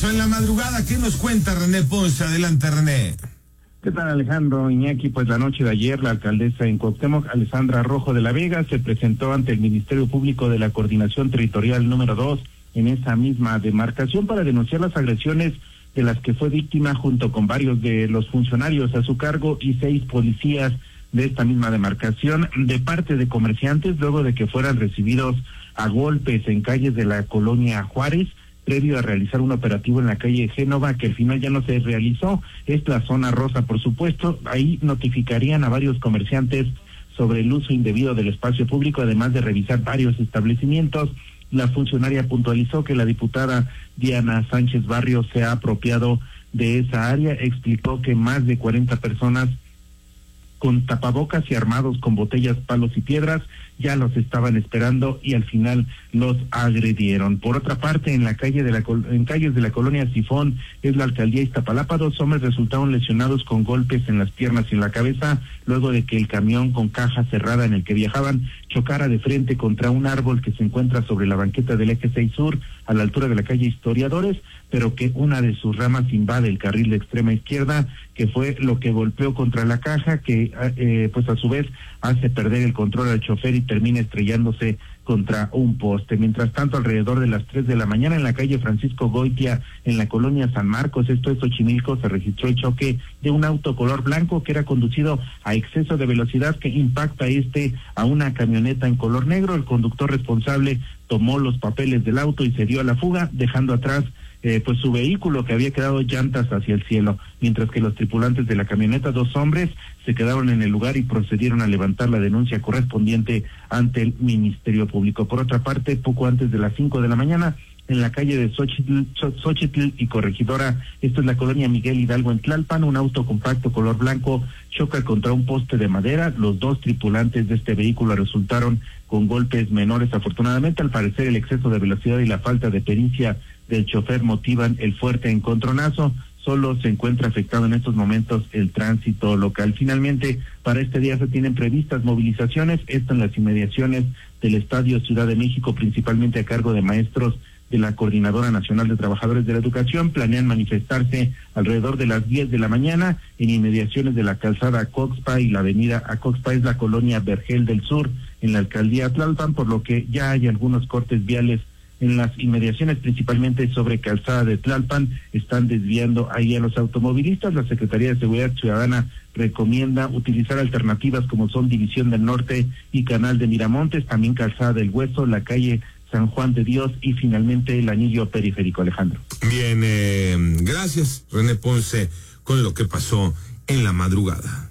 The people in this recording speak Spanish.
pasó en la madrugada? ¿Qué nos cuenta René Ponce? Adelante, René. ¿Qué tal, Alejandro? Iñaki, pues la noche de ayer la alcaldesa en Cuauhtémoc, Alessandra Rojo de la Vega, se presentó ante el Ministerio Público de la Coordinación Territorial número 2 en esa misma demarcación para denunciar las agresiones de las que fue víctima junto con varios de los funcionarios a su cargo y 6 policías de esta misma demarcación de parte de comerciantes luego de que fueran recibidos a golpes en calles de la colonia Juárez, previo a realizar un operativo en la calle Génova, que al final ya no se realizó. Es la zona rosa, por supuesto. Ahí notificarían a varios comerciantes sobre el uso indebido del espacio público, además de revisar varios establecimientos. La funcionaria puntualizó que la diputada Diana Sánchez Barrios se ha apropiado de esa área. Explicó que más de 40 personas con tapabocas y armados con botellas, palos y piedras ya los estaban esperando y al final los agredieron. Por otra parte, en calles de la colonia Sifón, es la alcaldía Iztapalapa, 2 hombres resultaron lesionados con golpes en las piernas y en la cabeza luego de que el camión con caja cerrada en el que viajaban chocara de frente contra un árbol que se encuentra sobre la banqueta del eje 6 Sur a la altura de la calle Historiadores, pero que una de sus ramas invade el carril de extrema izquierda, que fue lo que golpeó contra la caja, que pues a su vez hace perder el control al chofer y termina estrellándose contra un poste. Mientras tanto, alrededor de las 3 de la mañana en la calle Francisco Goitia, en la colonia San Marcos, esto es Xochimilco, se registró el choque de un auto color blanco que era conducido a exceso de velocidad que impacta a una camioneta en color negro. El conductor responsable tomó los papeles del auto y se dio a la fuga, dejando atrás pues su vehículo, que había quedado llantas hacia el cielo, mientras que los tripulantes de la camioneta, 2 hombres, se quedaron en el lugar y procedieron a levantar la denuncia correspondiente ante el Ministerio Público. Por otra parte, poco antes de las 5 de la mañana, en la calle de Xochitl y Corregidora, esto es la colonia Miguel Hidalgo en Tlalpan, un auto compacto color blanco choca contra un poste de madera. Los 2 tripulantes de este vehículo resultaron con golpes menores. Afortunadamente, al parecer, el exceso de velocidad y la falta de pericia del chofer motivan el fuerte encontronazo. Solo se encuentra afectado en estos momentos el tránsito local. Finalmente, para este día se tienen previstas movilizaciones, esto en las inmediaciones del Estadio Ciudad de México, principalmente a cargo de maestros de la Coordinadora Nacional de Trabajadores de la Educación. Planean manifestarse alrededor de las 10 de la mañana en inmediaciones de la calzada Acoxpa y la avenida Acoxpa, es la colonia Vergel del Sur, en la alcaldía Tlalpan, por lo que ya hay algunos cortes viales en las inmediaciones, principalmente sobre Calzada de Tlalpan. Están desviando ahí a los automovilistas. La Secretaría de Seguridad Ciudadana recomienda utilizar alternativas como son División del Norte y Canal de Miramontes, también Calzada del Hueso, la calle San Juan de Dios y finalmente el anillo periférico. Alejandro. Bien, gracias René Ponce con lo que pasó en la madrugada.